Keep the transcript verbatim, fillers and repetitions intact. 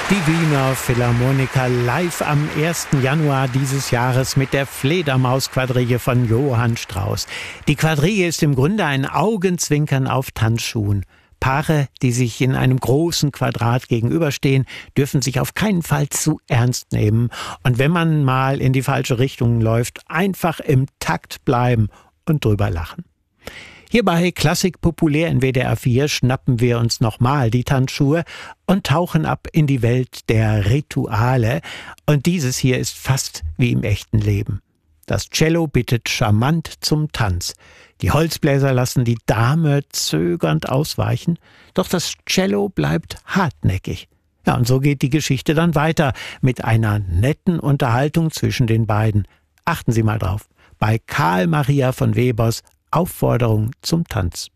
Die Wiener Philharmoniker live am ersten Januar dieses Jahres mit der Fledermaus-Quadrille von Johann Strauss. Die Quadrille ist im Grunde ein Augenzwinkern auf Tanzschuhen. Paare, die sich in einem großen Quadrat gegenüberstehen, dürfen sich auf keinen Fall zu ernst nehmen. Und wenn man mal in die falsche Richtung läuft, einfach im Takt bleiben und drüber lachen. Hier bei Klassik populär in W D R vier schnappen wir uns nochmal die Tanzschuhe und tauchen ab in die Welt der Rituale. Und dieses hier ist fast wie im echten Leben. Das Cello bittet charmant zum Tanz. Die Holzbläser lassen die Dame zögernd ausweichen, doch das Cello bleibt hartnäckig. Ja, und so geht die Geschichte dann weiter mit einer netten Unterhaltung zwischen den beiden. Achten Sie mal drauf, bei Karl Maria von Webers Aufforderung zum Tanz.